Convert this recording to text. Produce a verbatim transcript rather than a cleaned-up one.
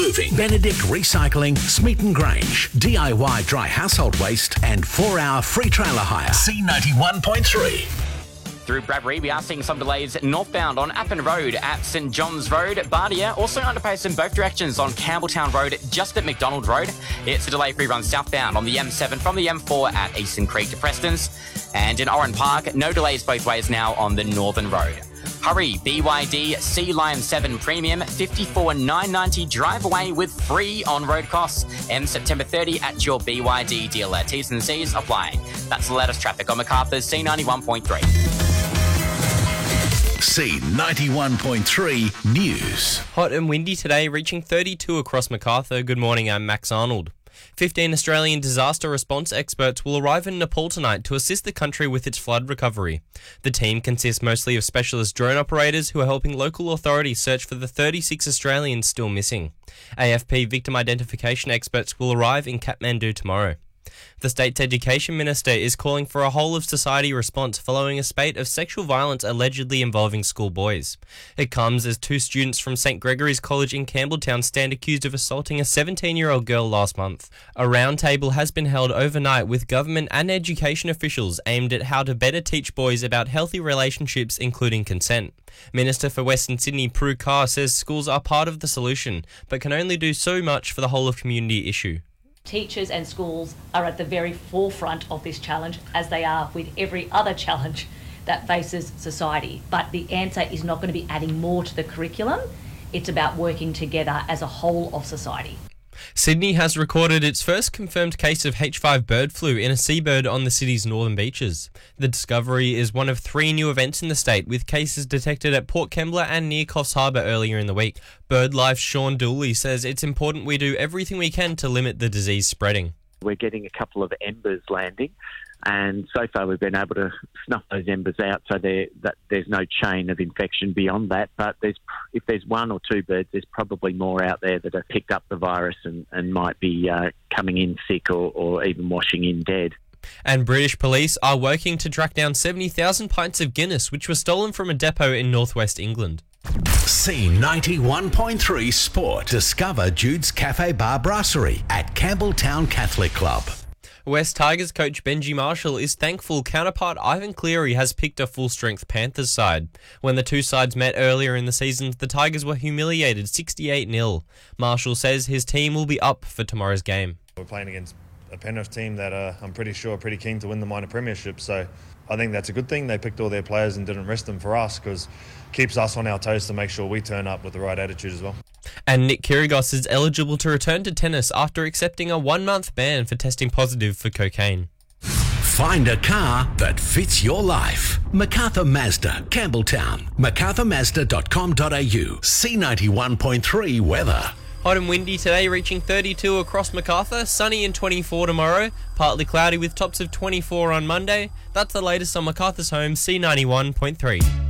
Moving, Benedict Recycling, Smeaton Grange, D I Y Dry Household Waste and four hour free trailer hire. C ninety-one point three. Through Bradbury, we are seeing some delays northbound on Appin Road at St John's Road, Bardia. Also underpass in both directions on Campbelltown Road, just at McDonald Road. It's a delay-free run southbound on the M seven from the M four at Eastern Creek to Prestons. And in Oran Park, no delays both ways now on the Northern Road. Hurry, B Y D Sea Lion seven Premium, fifty-four nine ninety drive away with free on-road costs. Ends September thirtieth at your B Y D dealer. T's and C's applying. That's the latest traffic on Macarthur's C ninety-one point three. C ninety-one point three News. Hot and windy today, reaching thirty-two across Macarthur. Good morning, I'm Max Arnold. fifteen Australian disaster response experts will arrive in Nepal tonight to assist the country with its flood recovery. The team consists mostly of specialist drone operators who are helping local authorities search for the thirty-six Australians still missing. A F P victim identification experts will arrive in Kathmandu tomorrow. The state's education minister is calling for a whole-of-society response following a spate of sexual violence allegedly involving schoolboys. It comes as two students from St Gregory's College in Campbelltown stand accused of assaulting a seventeen-year-old girl last month. A roundtable has been held overnight with government and education officials aimed at how to better teach boys about healthy relationships, including consent. Minister for Western Sydney, Prue Carr, says schools are part of the solution, but can only do so much for the whole-of-community issue. Teachers and schools are at the very forefront of this challenge, as they are with every other challenge that faces society. But the answer is not going to be adding more to the curriculum. It's about working together as a whole of society. Sydney has recorded its first confirmed case of H five bird flu in a seabird on the city's northern beaches. The discovery is one of three new events in the state, with cases detected at Port Kembla and near Coffs Harbour earlier in the week. BirdLife's Sean Dooley says it's important we do everything we can to limit the disease spreading. We're getting a couple of embers landing, and so far we've been able to snuff those embers out so there, that there's no chain of infection beyond that. But there's, if there's one or two birds, there's probably more out there that have picked up the virus and, and might be uh, coming in sick or, or even washing in dead. And British police are working to track down seventy thousand pints of Guinness, which were stolen from a depot in northwest England. C ninety-one point three Sport. Discover Jude's Cafe Bar Brasserie at Campbelltown Catholic Club. West Tigers coach Benji Marshall is thankful counterpart Ivan Cleary has picked a full-strength Panthers side. When the two sides met earlier in the season, the Tigers were humiliated sixty-eight nil. Marshall says his team will be up for tomorrow's game. We're playing against a Penrith team that uh, I'm pretty sure are pretty keen to win the minor premiership, so I think that's a good thing. They picked all their players and didn't rest them for us, because it keeps us on our toes to make sure we turn up with the right attitude as well. And Nick Kyrgios is eligible to return to tennis after accepting a one-month ban for testing positive for cocaine. Find a car that fits your life. MacArthur Mazda, Campbelltown. macarthur mazda dot com dot a u. C ninety-one point three weather. Hot and windy today, reaching thirty-two across Macarthur. Sunny and twenty-four tomorrow. Partly cloudy with tops of twenty-four on Monday. That's the latest on Macarthur's home, C ninety-one point three.